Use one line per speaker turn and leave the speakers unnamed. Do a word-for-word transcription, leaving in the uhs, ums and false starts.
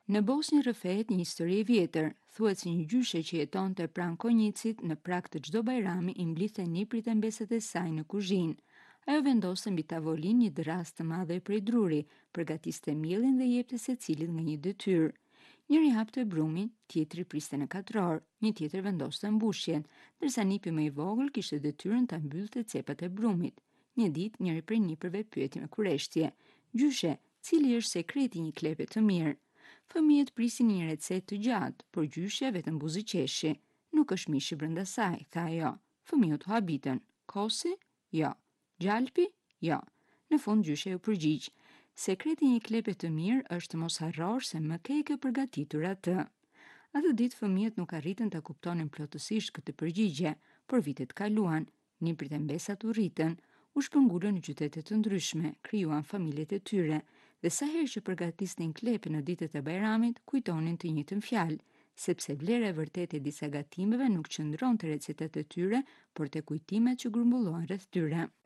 Në Bosnjë rrëfehet një histori e vjetër. Thuhet se një gjyshe që jetonte pranë Konjicit në prag të çdo bajrami i mblidhte niprit e mbeset e saj në kuzhinë. Ajo vendoste mbi tavolinë një drast të madhe prej druri, përgatiste mielin dhe jepte secilit nga një detyrë. Njëri hapte brumin, tjetri priste në katror, një tjetër vendoste mbushjen, ndërsa nipi më i vogël kishte detyrën ta mbyllte cepat e brumit. Një ditë njëri prej nipërve pyeti me kureshtje: "Gjyshe, cili është sekreti një klepe të mirë?" Fëmijët prisin një recetë të gjatë, por gjyshja vetëm buzëqeshi. "Nuk është mishi brenda saj," tha ajo. Fëmijët u habitën. "Kosi? Jo. Gjalpi? Jo." Në fund gjyshja u përgjigj: "Sekreti i një klepe të mirë është mos harrosh se më ke ke përgatitur atë." Atë ditë fëmijët nuk arritën ta kuptonin plotësisht këtë përgjigje, por vitet kaluan, niprit e mbesat u rritën, u shpërngulën në qytete të ndryshme, krijuan familjet e tyre, dhe sa herë që përgatisnin klepe në ditët e bajramit, kujtonin të njëjtën fjalë, sepse vlera e vërtetë e disa gatimeve nuk qëndron te recetat e tyre, por te kujtimet që grumbullohen rreth tyre.